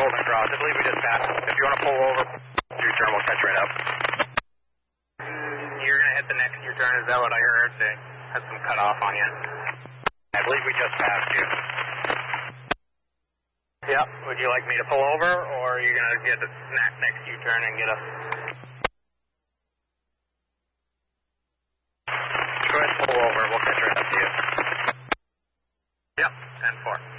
Golden Cross. I believe we just passed. If you want to pull over, U-turn, we'll catch right up. You're going to hit the next U-turn, is that what I heard? They had some cutoff on you. I believe we just passed you. Yep. Would you like me to pull over, or are you going to get the next U-turn and get us? Go ahead and pull over. We'll catch right up to you. Yep, 10-4.